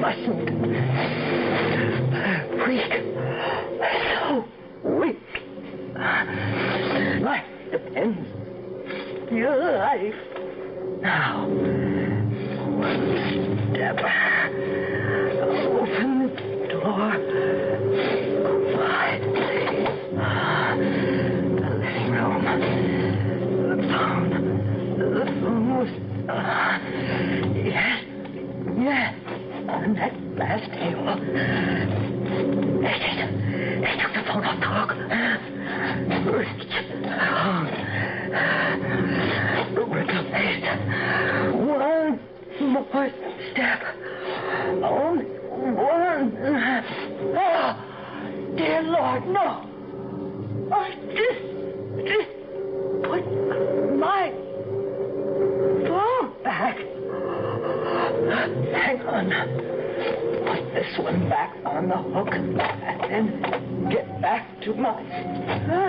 mustn't. Weak. So weak. Life depends. Your life. Now, one step. Open the door. Quietly. The living room. The phone. The phone was... Yes. On that last table. They took the phone off the hook. Reach. Replace. One more step. Only one. Oh, dear Lord, no. Oh, just put my phone back. Hang on. Put this one back on the hook and then get back to my...